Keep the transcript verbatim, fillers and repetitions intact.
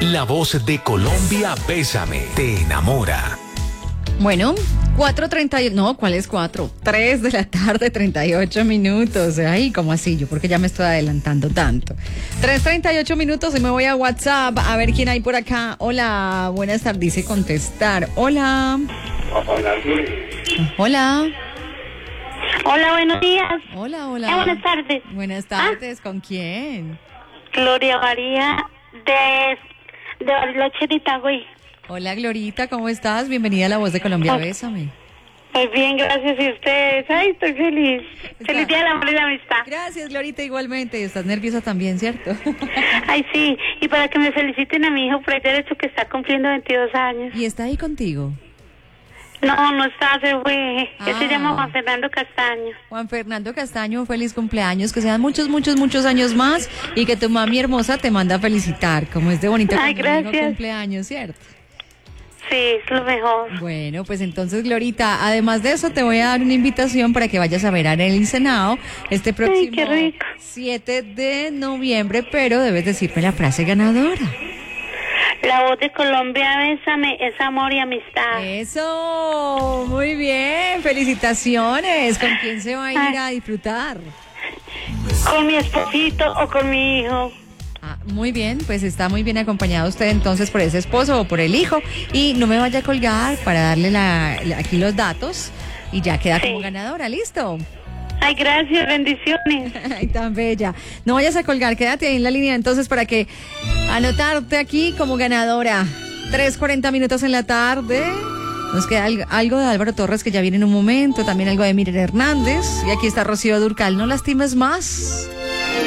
La voz de Colombia, Bésame, te enamora. Bueno, cuatro treinta y... No, ¿cuál es cuatro? tres de la tarde, treinta y ocho minutos. Ay, ¿cómo así? Yo porque ya me estoy adelantando tanto. tres treinta y ocho minutos y me voy a WhatsApp a ver quién hay por acá. Hola, buenas tardes. Dice contestar. Hola. Hola. Hola, buenos días. Hola, hola. Eh, buenas tardes. Buenas tardes. ¿Con quién? Gloria María de, de Bariloche de Itagüí. Hola, Glorita, ¿cómo estás? Bienvenida a La Voz de Colombia, Oh. Bésame. Muy bien, gracias. ¿Y ustedes? Ay, estoy feliz. Está- Feliz día del amor y la amistad. Gracias, Glorita, igualmente. Estás nerviosa también, ¿cierto? Ay, sí. Y para que me feliciten a mi hijo por el derecho que está cumpliendo veintidós años. ¿Y está ahí contigo? No, no está, se fue. Él Ah. se llama Juan Fernando Castaño. Juan Fernando Castaño, feliz cumpleaños, que sean muchos, muchos, muchos años más y que tu mami hermosa te manda a felicitar, como es de bonito Ay, cuando un hijo gracias. cumpleaños, ¿cierto? Sí, es lo mejor. Bueno, pues entonces, Glorita, además de eso, te voy a dar una invitación para que vayas a ver a Arely Senao este próximo qué rico. siete de noviembre, pero debes decirme la frase ganadora. La Voz de Colombia, Bésame, es amor y amistad. Eso, muy bien, felicitaciones. ¿Con quién se va a ir Ay. a disfrutar? Con mi esposito o con mi hijo. Ah, muy bien, pues está muy bien acompañado usted entonces por ese esposo o por el hijo. Y no me vaya a colgar para darle la, la- aquí los datos y ya queda Sí. como ganadora, ¿listo? Ay, gracias, bendiciones. Ay, tan bella. No vayas a colgar, quédate ahí en la línea entonces para que anotarte aquí como ganadora. tres cuarenta minutos en la tarde. Nos queda algo, algo de Álvaro Torres que ya viene en un momento, también algo de Miriam Hernández. Y aquí está Rocío Durcal. No lastimes más.